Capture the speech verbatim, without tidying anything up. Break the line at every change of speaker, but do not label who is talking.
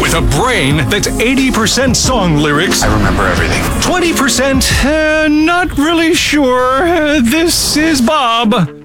with a brain that's eighty percent song lyrics,
I remember everything.
twenty percent, uh, not really sure. Uh, this is Bob.